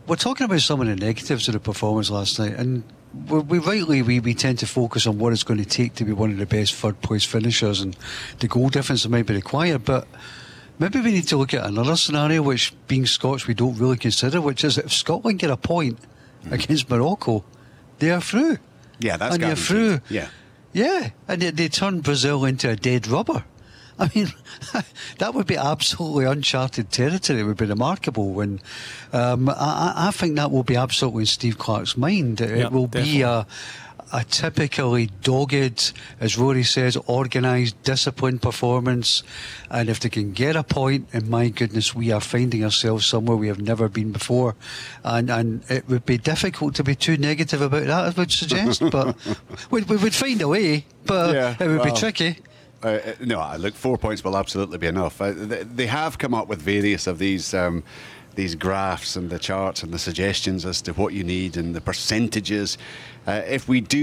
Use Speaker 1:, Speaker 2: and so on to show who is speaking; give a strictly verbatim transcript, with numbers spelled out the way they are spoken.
Speaker 1: we're talking about some of the negatives of the performance last night, and we, we rightly we, we tend to focus on what it's going to take to be one of the best third place finishers and the goal difference that might be required, but maybe we need to look at another scenario, which being Scots we don't really consider, which is that if Scotland get a point mm. against Morocco, they are through.
Speaker 2: Yeah, that's
Speaker 1: and they're
Speaker 2: guaranteed.
Speaker 1: through.
Speaker 2: Yeah,
Speaker 1: yeah, and they, they turn Brazil into a dead rubber. I mean, that would be absolutely uncharted territory. It would be remarkable. When um, I, I think that will be absolutely in Steve Clarke's mind. It
Speaker 3: yep,
Speaker 1: will
Speaker 3: definitely.
Speaker 1: be a, a typically dogged, as Rory says, organised, disciplined performance. And if they can get a point, and my goodness, we are finding ourselves somewhere we have never been before. And and it would be difficult to be too negative about that, I would suggest. But we, we would find a way, but
Speaker 2: yeah,
Speaker 1: it would
Speaker 2: well.
Speaker 1: be tricky.
Speaker 2: Uh, no, look, four points will absolutely be enough. Uh, they, they have come up with various of these um, these graphs and the charts and the suggestions as to what you need and the percentages. Uh, if we do